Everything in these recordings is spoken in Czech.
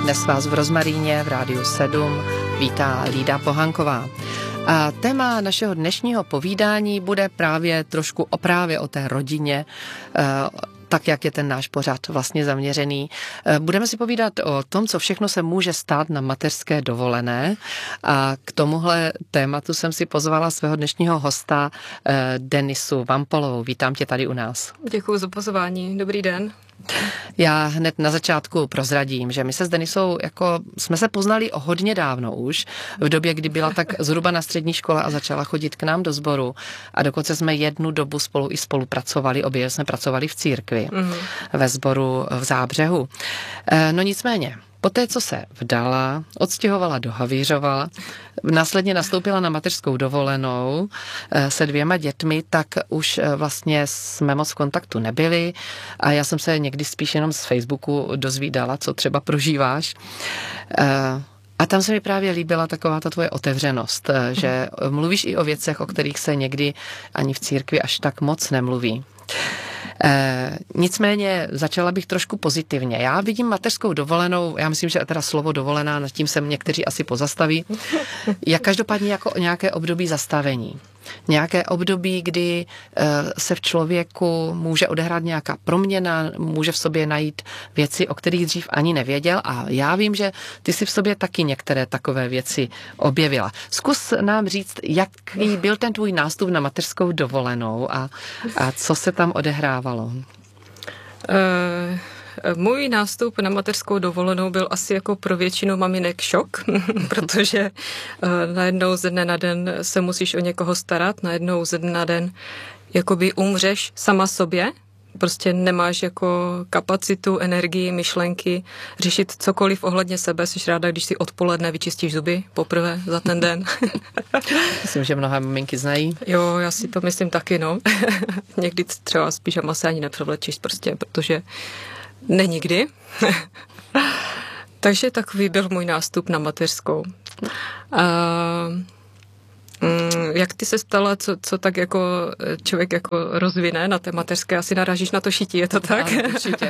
Dnes vás v Rozmaríně v Rádiu 7 vítá Lída Pohanková. A téma našeho dnešního povídání bude trošku o té rodině, tak jak je ten náš pořad vlastně zaměřený. Budeme si povídat o tom, co všechno se může stát na mateřské dovolené, a k tomuhle tématu jsem si pozvala svého dnešního hosta Denisu Vampolovou. Vítám tě tady u nás. Děkuji za pozvání. Dobrý den. Já hned na začátku prozradím, že my se s Denisou jsme se poznali o hodně dávno už, v době, kdy byla tak zhruba na střední škole a začala chodit k nám do sboru, a dokonce jsme jednu dobu spolupracovali, obě jsme pracovali v církvi, ve sboru v Zábřehu. No nicméně, poté, co se vdala, odstěhovala do Havířova, následně nastoupila na mateřskou dovolenou se 2 dětmi, tak už vlastně jsme moc v kontaktu nebyli a já jsem se někdy spíš jenom z Facebooku dozvídala, co třeba prožíváš. A tam se mi právě líbila taková ta tvoje otevřenost, že mluvíš i o věcech, o kterých se někdy ani v církvi až tak moc nemluví. Nicméně začala bych trošku pozitivně. Já vidím mateřskou dovolenou, já myslím, že teda slovo dovolená, nad tím se někteří asi pozastaví, jak každopádně jako nějaké období zastavení. Nějaké období, kdy se v člověku může odehrát nějaká proměna, může v sobě najít věci, o kterých dřív ani nevěděl, a já vím, že ty si v sobě taky některé takové věci objevila. Zkus nám říct, jaký byl ten tvůj nástup na mateřskou dovolenou a co se tam odehrávalo? Můj nástup na mateřskou dovolenou byl asi jako pro většinu maminek šok, protože najednou ze dne na den se musíš o někoho starat, najednou ze dne na den jakoby umřeš sama sobě, prostě nemáš jako kapacitu, energii, myšlenky řešit cokoliv ohledně sebe. Jsi ráda, když si odpoledne vyčistíš zuby poprvé za ten den. Myslím, že mnohé maminky znají. Jo, já si to myslím taky, no. Někdy třeba z pyžama se ani nepřevlečíš prostě, protože nikdy. Takže takový byl můj nástup na mateřskou. Jak ty se stala, co tak jako člověk jako rozvine na té mateřské? Asi narážíš na to šití, je to tak? Ano, určitě.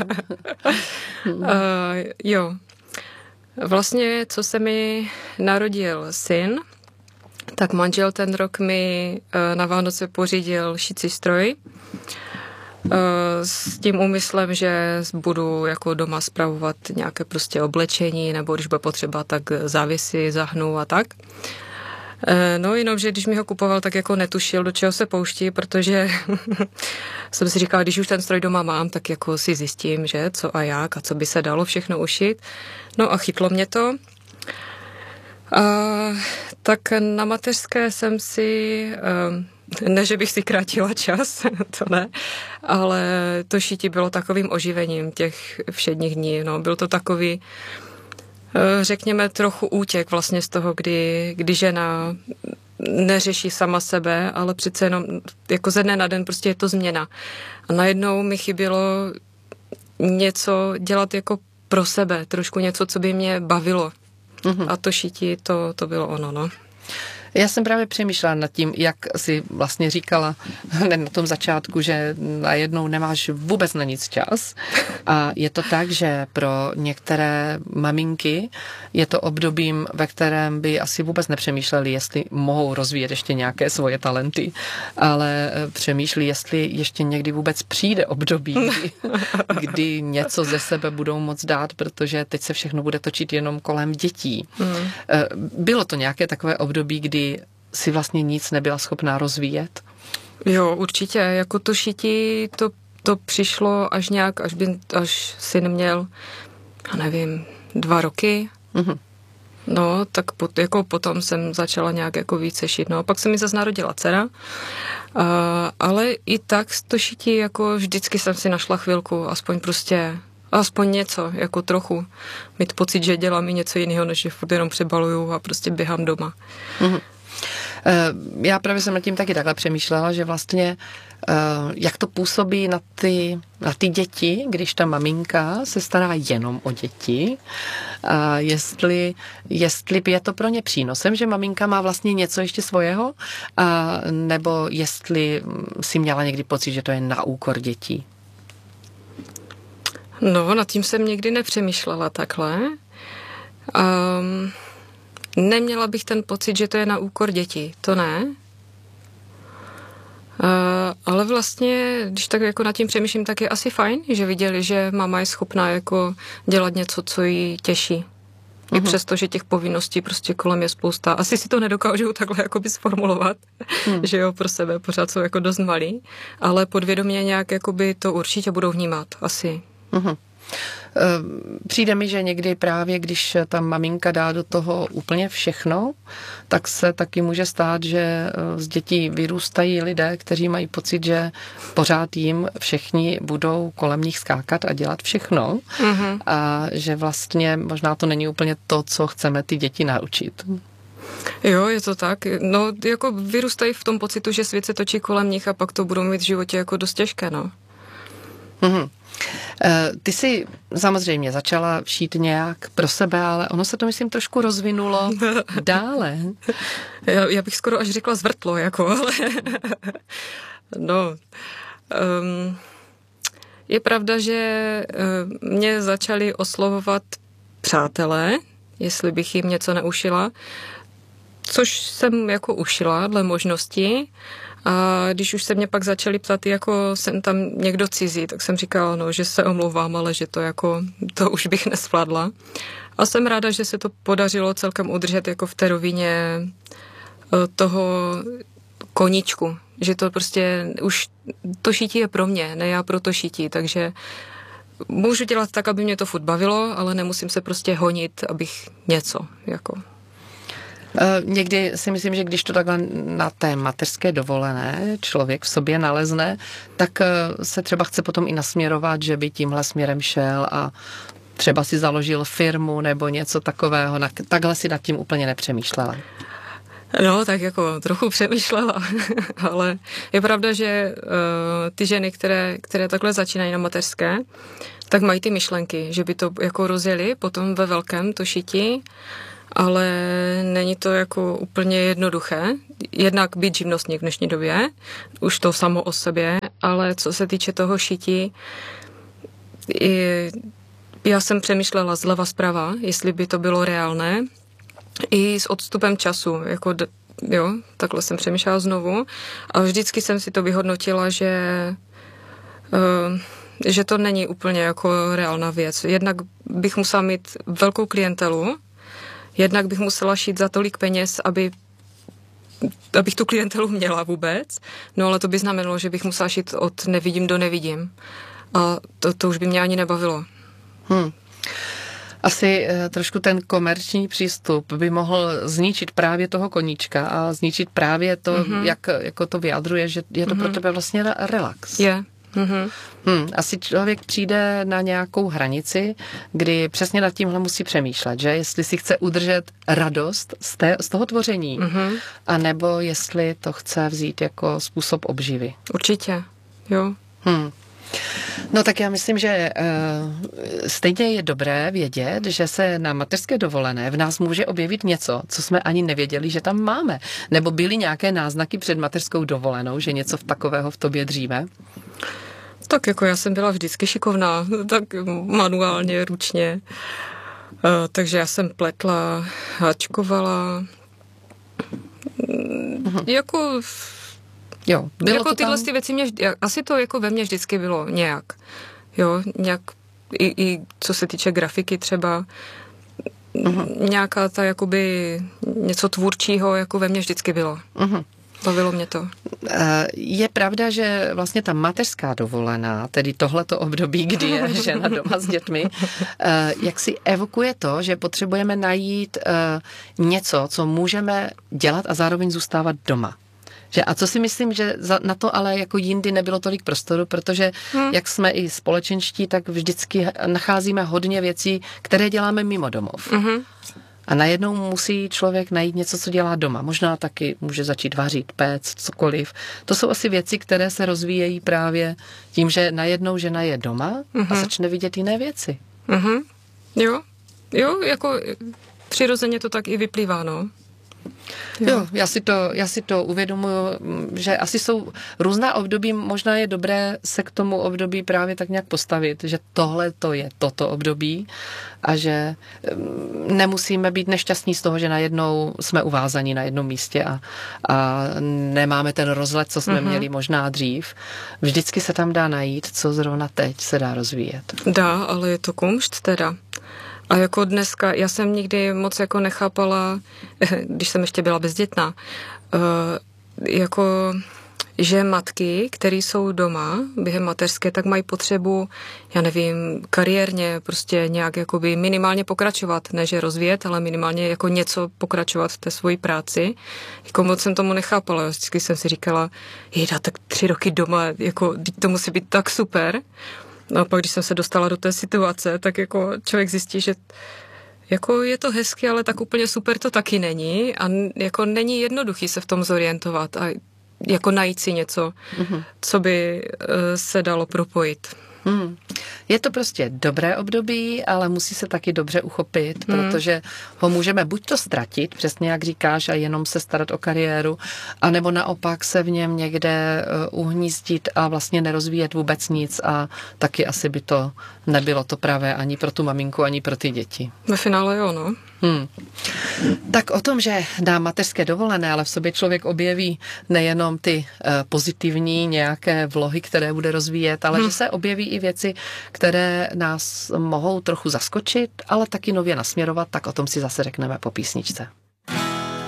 Jo. Vlastně, co se mi narodil syn, tak manžel ten rok mi na Vánoce pořídil šicí stroj, s tím úmyslem, že budu jako doma spravovat nějaké prostě oblečení, nebo když bude potřeba, tak závěsy zahnu a tak. No jenomže když mi ho kupoval, tak jako netušil, do čeho se pouští, protože jsem si říkala, když už ten stroj doma mám, tak jako si zjistím, že co a jak a co by se dalo všechno ušít. No a chytlo mě to. Tak na mateřské jsem si... Ne, že bych si krátila čas, to ne, ale to šití bylo takovým oživením těch všedních dní. No. Byl to takový, řekněme, trochu útěk vlastně z toho, kdy žena neřeší sama sebe, ale přece jenom jako ze dne na den prostě je to změna. A najednou mi chybělo něco dělat jako pro sebe, trošku něco, co by mě bavilo. Mm-hmm. A to šití, to bylo ono, no. Já jsem právě přemýšlela nad tím, jak si vlastně říkala na tom začátku, že najednou nemáš vůbec na nic čas. A je to tak, že pro některé maminky je to obdobím, ve kterém by asi vůbec nepřemýšleli, jestli mohou rozvíjet ještě nějaké svoje talenty, ale přemýšlí, jestli ještě někdy vůbec přijde období, kdy něco ze sebe budou moc dát, protože teď se všechno bude točit jenom kolem dětí. Bylo to nějaké takové období, kdy si vlastně nic nebyla schopná rozvíjet? Jo, určitě. Jako to šití, to přišlo až syn měl, já nevím, 2 roky. Mm-hmm. No, tak jako potom jsem začala nějak jako více šít. No, pak se mi zase narodila dcera. Ale i tak to šití, jako vždycky jsem si našla chvilku, aspoň něco, jako trochu. Mít pocit, že dělám i něco jiného, než že furt jenom přebaluju a prostě běhám doma. Mm-hmm. Já právě jsem nad tím taky takhle přemýšlela, že vlastně jak to působí na ty děti, když ta maminka se stará jenom o děti, a jestli je to pro ně přínosem, že maminka má vlastně něco ještě svého, nebo jestli si měla někdy pocit, že to je na úkor dětí. No, nad tím jsem nikdy nepřemýšlela takhle. Neměla bych ten pocit, že to je na úkor dětí. To ne. Ale vlastně, když tak jako nad tím přemýšlím, tak je asi fajn, že viděli, že máma je schopná jako dělat něco, co jí těší. I přesto, že těch povinností prostě kolem je spousta. Asi si to nedokážu takhle jakoby sformulovat, že jo, pro sebe pořád jsou jako dost malí, ale podvědomě nějak jakoby to určitě budou vnímat, asi. Přijde mi, že někdy právě, když ta maminka dá do toho úplně všechno, tak se taky může stát, že z dětí vyrůstají lidé, kteří mají pocit, že pořád jim všichni budou kolem nich skákat a dělat všechno a že vlastně možná to není úplně to, co chceme ty děti naučit. Jo, je to tak. No, jako vyrůstají v tom pocitu, že svět se točí kolem nich a pak to budou mít v životě jako dost těžké, no. Ty jsi samozřejmě začala šít nějak pro sebe, ale ono se to, myslím, trošku rozvinulo dále. Já bych skoro až řekla zvrtlo, jako, ale no. Je pravda, že mě začali oslovovat přátelé, jestli bych jim něco neušila, což jsem jako ušila dle možnosti. A když už se mě pak začali ptát, jako jsem tam někdo cizí, tak jsem říkala, no, že se omlouvám, ale že to jako, to už bych nesvládla. A jsem ráda, že se to podařilo celkem udržet jako v té rovině toho koníčku. Že to prostě, už to šití je pro mě, ne já pro to šití, takže můžu dělat tak, aby mě to furt bavilo, ale nemusím se prostě honit, abych něco, jako... Někdy si myslím, že když to takhle na té mateřské dovolené člověk v sobě nalezne, tak se třeba chce potom i nasměrovat, že by tímhle směrem šel a třeba si založil firmu nebo něco takového. Takhle si nad tím úplně nepřemýšlela. No, tak jako trochu přemýšlela, ale je pravda, že ty ženy, které takhle začínají na mateřské, tak mají ty myšlenky, že by to jako rozjeli potom ve velkém to šití, ale není to jako úplně jednoduché. Jednak být živnostník v dnešní době, už to samo o sobě, ale co se týče toho šití, já jsem přemýšlela zleva zprava, jestli by to bylo reálné, i s odstupem času, jako jo, takhle jsem přemýšlela znovu a vždycky jsem si to vyhodnotila, že to není úplně jako reálná věc. Jednak bych musela mít velkou klientelu, jednak bych musela šít za tolik peněz, abych tu klientelu měla vůbec, no ale to by znamenalo, že bych musela šít od nevidím do nevidím a to už by mě ani nebavilo. Asi trošku ten komerční přístup by mohl zničit právě toho koníčka a zničit právě to, jak jako to vyjadruje, že je to pro tebe vlastně relax. Je. Asi člověk přijde na nějakou hranici, kdy přesně nad tímhle musí přemýšlet, že jestli si chce udržet radost z toho tvoření, anebo jestli to chce vzít jako způsob obživy. Určitě, jo. No tak já myslím, že stejně je dobré vědět, že se na mateřské dovolené v nás může objevit něco, co jsme ani nevěděli, že tam máme. Nebo byly nějaké náznaky před mateřskou dovolenou, že něco takového v tobě dříve? Tak jako já jsem byla vždycky šikovná, tak manuálně, ručně. Takže já jsem pletla, háčkovala. Jako... Jo, jako tyhle ty věci asi to jako ve mně vždycky bylo nějak. Jo, nějak i co se týče grafiky třeba, nějaká ta jakoby něco tvůrčího jako ve mně vždycky bylo. Bavilo mě to. Je pravda, že vlastně ta mateřská dovolená, tedy tohleto období, kdy je žena doma s dětmi, jak si evokuje to, že potřebujeme najít něco, co můžeme dělat a zároveň zůstávat doma. A co si myslím, že na to ale jako jindy nebylo tolik prostoru, protože jak jsme i společenští, tak vždycky nacházíme hodně věcí, které děláme mimo domov. A najednou musí člověk najít něco, co dělá doma. Možná taky může začít vařit, péct, cokoliv. To jsou asi věci, které se rozvíjejí právě tím, že najednou žena je doma a začne vidět jiné věci. Jo, jako přirozeně to tak i vyplývá, no. Jo, já si to uvědomuji, že asi jsou různá období, možná je dobré se k tomu období právě tak nějak postavit, že tohle to je toto období a že nemusíme být nešťastní z toho, že najednou jsme uvázaní na jednom místě a nemáme ten rozlet, co jsme měli možná dřív. Vždycky se tam dá najít, co zrovna teď se dá rozvíjet. Dá, ale je to kumšt teda. A jako dneska, já jsem nikdy moc jako nechápala, když jsem ještě byla bezdětná, jako že matky, které jsou doma během mateřské, tak mají potřebu, já nevím, kariérně prostě nějak jakoby minimálně pokračovat, ne že rozvíjet, ale minimálně jako něco pokračovat v té svojí práci. Jako moc jsem tomu nechápala. Vždycky jsem si říkala, jejda, tak 3 roky doma, jako to musí být tak super. No a pak, když jsem se dostala do té situace, tak jako člověk zjistí, že jako je to hezky, ale tak úplně super to taky není a jako není jednoduchý se v tom zorientovat a jako najít si něco, co by se dalo propojit. Je to prostě dobré období, ale musí se taky dobře uchopit, protože ho můžeme buď to ztratit, přesně jak říkáš, a jenom se starat o kariéru, anebo naopak se v něm někde uhnízdit a vlastně nerozvíjet vůbec nic a taky asi by to nebylo to pravé ani pro tu maminku, ani pro ty děti. Ve finále jo, no. Tak o tom, že dá mateřské dovolené, ale v sobě člověk objeví nejenom ty pozitivní nějaké vlohy, které bude rozvíjet, ale že se objeví i věci, které nás mohou trochu zaskočit, ale taky nově nasměrovat, tak o tom si zase řekneme po písničce.